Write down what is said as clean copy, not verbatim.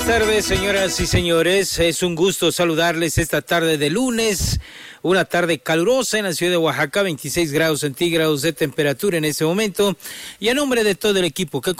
Buenas tardes, señoras y señores. Es un gusto saludarles esta tarde de lunes. Una tarde calurosa en la ciudad de Oaxaca, 26 grados centígrados de temperatura en este momento. Y a nombre de todo el equipo que